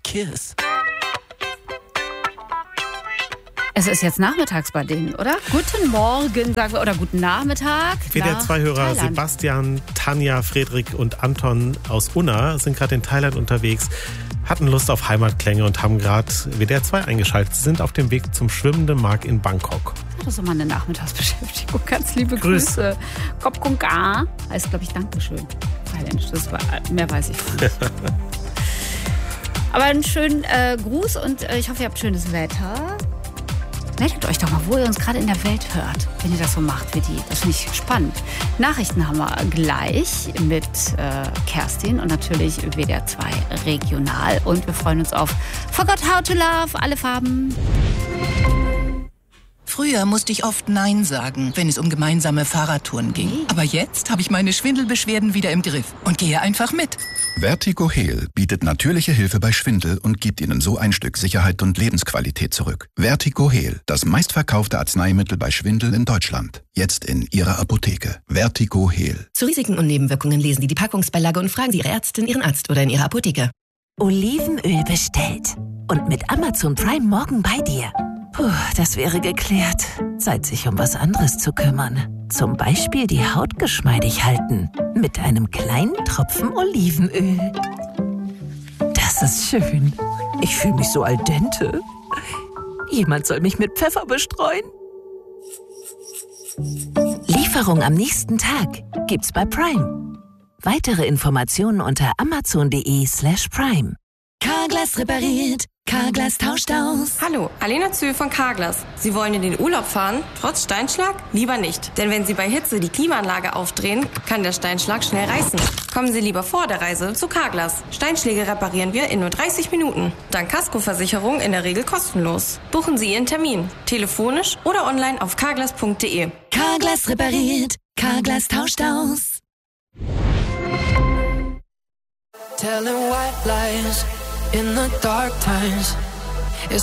kiss. Es ist jetzt nachmittags bei denen, oder? Guten Morgen, sagen wir, oder guten Nachmittag. WDR-2-Hörer Sebastian, Tanja, Friedrich und Anton aus Unna sind gerade in Thailand unterwegs, hatten Lust auf Heimatklänge und haben gerade WDR 2 eingeschaltet. Sie sind auf dem Weg zum schwimmenden Markt in Bangkok. Das ist immer eine Nachmittagsbeschäftigung. Ganz liebe Grüße. Kop Kung Ka heißt, glaube ich, Dankeschön. Thailändisch, mehr weiß ich nicht. Aber einen schönen Gruß und ich hoffe, ihr habt schönes Wetter. Meldet euch doch mal, wo ihr uns gerade in der Welt hört, wenn ihr das so macht wie die. Das finde ich spannend. Nachrichten haben wir gleich mit Kerstin und natürlich WDR 2 regional. Und wir freuen uns auf Forgot How to Love, alle Farben. Früher musste ich oft Nein sagen, wenn es um gemeinsame Fahrradtouren ging. Aber jetzt habe ich meine Schwindelbeschwerden wieder im Griff und gehe einfach mit. Vertigo Heal bietet natürliche Hilfe bei Schwindel und gibt Ihnen so ein Stück Sicherheit und Lebensqualität zurück. Vertigo Heal, das meistverkaufte Arzneimittel bei Schwindel in Deutschland. Jetzt in Ihrer Apotheke. Vertigo Heal. Zu Risiken und Nebenwirkungen lesen Sie die Packungsbeilage und fragen Sie Ihre Ärztin, Ihren Arzt oder in Ihrer Apotheke. Olivenöl bestellt. Und mit Amazon Prime morgen bei dir. Puh, das wäre geklärt. Zeit, sich um was anderes zu kümmern. Zum Beispiel die Haut geschmeidig halten. Mit einem kleinen Tropfen Olivenöl. Das ist schön. Ich fühle mich so al dente. Jemand soll mich mit Pfeffer bestreuen. Lieferung am nächsten Tag gibt's bei Prime. Weitere Informationen unter amazon.de/prime. Carglass repariert. Carglass tauscht aus. Hallo, Alena Zühl von Carglass. Sie wollen in den Urlaub fahren? Trotz Steinschlag? Lieber nicht. Denn wenn Sie bei Hitze die Klimaanlage aufdrehen, kann der Steinschlag schnell reißen. Kommen Sie lieber vor der Reise zu Carglass. Steinschläge reparieren wir in nur 30 Minuten. Dank Kaskoversicherung in der Regel kostenlos. Buchen Sie Ihren Termin. Telefonisch oder online auf carglass.de. Carglass repariert. Carglass tauscht aus. Telling white lies in the dark times.